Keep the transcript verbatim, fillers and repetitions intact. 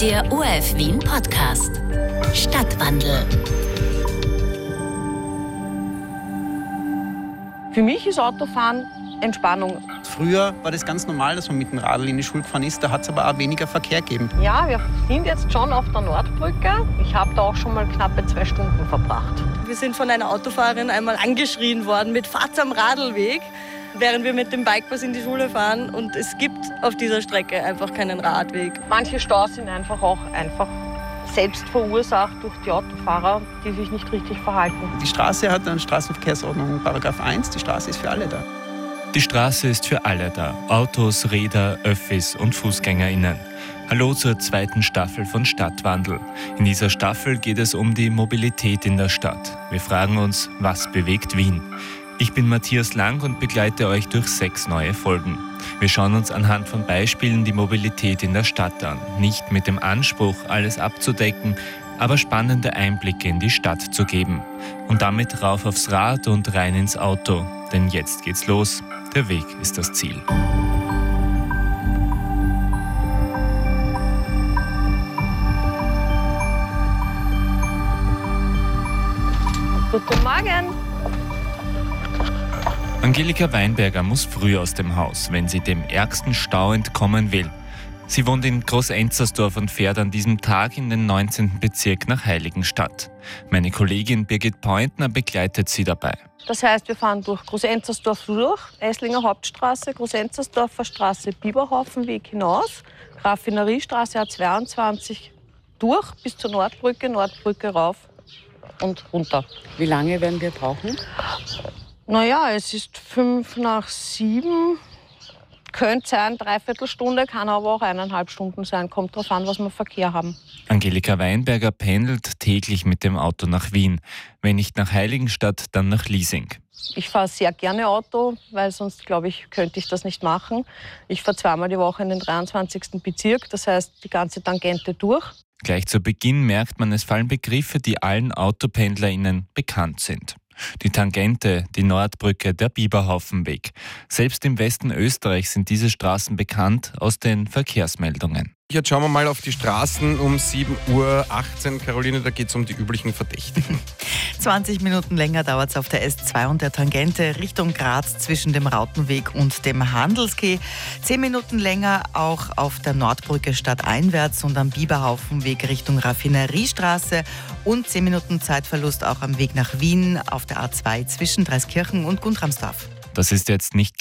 Der O R F Wien Podcast. Stadtwandel. Für mich ist Autofahren Entspannung. Früher war das ganz normal, dass man mit dem Radl in die Schule gefahren ist. Da hat es aber auch weniger Verkehr gegeben. Ja, wir sind jetzt schon auf der Nordbrücke. Ich habe da auch schon mal knappe zwei Stunden verbracht. Wir sind von einer Autofahrerin einmal angeschrien worden mit Fahrt am Radlweg, während wir mit dem Bikebus in die Schule fahren. Und es gibt auf dieser Strecke einfach keinen Radweg. Manche Staus sind einfach auch einfach selbst verursacht durch die Autofahrer, die sich nicht richtig verhalten. Die Straße hat eine Straßenverkehrsordnung, Paragraph eins. Die Straße ist für alle da. Die Straße ist für alle da. Autos, Räder, Öffis und FußgängerInnen. Hallo zur zweiten Staffel von Stadtwandel. In dieser Staffel geht es um die Mobilität in der Stadt. Wir fragen uns, was bewegt Wien? Ich bin Matthias Lang und begleite euch durch sechs neue Folgen. Wir schauen uns anhand von Beispielen die Mobilität in der Stadt an. Nicht mit dem Anspruch, alles abzudecken, aber spannende Einblicke in die Stadt zu geben. Und damit rauf aufs Rad und rein ins Auto. Denn jetzt geht's los. Der Weg ist das Ziel. Guten Morgen! Angelika Weinberger muss früh aus dem Haus, wenn sie dem ärgsten Stau entkommen will. Sie wohnt in Groß-Enzersdorf und fährt an diesem Tag in den neunzehnten Bezirk nach Heiligenstadt. Meine Kollegin Birgit Pointner begleitet sie dabei. Das heißt, wir fahren durch Groß-Enzersdorf durch, Eislinger Hauptstraße, Groß-Enzersdorfer Straße, Biberhaufenweg hinaus, Raffineriestraße A zweiundzwanzig durch bis zur Nordbrücke, Nordbrücke rauf und runter. Wie lange werden wir brauchen? Naja, es ist fünf nach sieben. Könnte sein, dreiviertel Stunde, kann aber auch eineinhalb Stunden sein. Kommt drauf an, was wir Verkehr haben. Angelika Weinberger pendelt täglich mit dem Auto nach Wien. Wenn nicht nach Heiligenstadt, dann nach Liesing. Ich fahre sehr gerne Auto, weil sonst, glaube ich, könnte ich das nicht machen. Ich fahre zweimal die Woche in den dreiundzwanzigsten Bezirk, das heißt die ganze Tangente durch. Gleich zu Beginn merkt man, es fallen Begriffe, die allen AutopendlerInnen bekannt sind. Die Tangente, die Nordbrücke, der Biberhaufenweg. Selbst im Westen Österreichs sind diese Straßen bekannt aus den Verkehrsmeldungen. Jetzt schauen wir mal auf die Straßen um sieben Uhr achtzehn. Caroline, da geht es um die üblichen Verdächtigen. zwanzig Minuten länger dauert es auf der S zwei und der Tangente Richtung Graz zwischen dem Rautenweg und dem Handelsquai. Zehn Minuten länger auch auf der Nordbrücke stadteinwärts und am Biberhaufenweg Richtung Raffineriestraße. Und zehn Minuten Zeitverlust auch am Weg nach Wien auf der A zwei zwischen Dreiskirchen und Guntramsdorf. Das ist jetzt nicht